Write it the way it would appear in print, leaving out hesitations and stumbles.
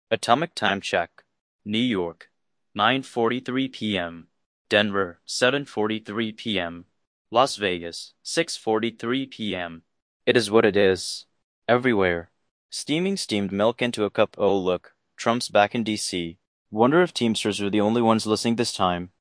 Atomic time check. New York, 9:43 p.m. Denver, 7:43 p.m. Las Vegas, 6:43 p.m. It is what it is. Everywhere. Steaming steamed milk into a cup. Oh look, Trump's back in D.C. Wonder if Teamsters are the only ones listening this time.